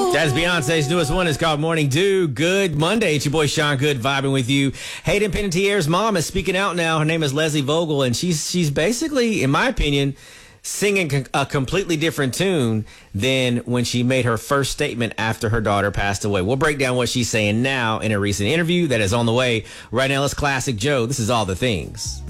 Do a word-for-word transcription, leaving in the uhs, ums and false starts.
That's Beyonce's newest one. It's called Morning Dew. Good Monday. It's your boy Sean Good vibing with you. Hayden Panettiere's mom is speaking out now. Her name is Leslie Vogel, and she's she's basically, in my opinion, singing a completely different tune than when she made her first statement after her daughter passed away. We'll break down what she's saying now in a recent interview that is on the way. Right now, let's classic Joe. This is All the Things.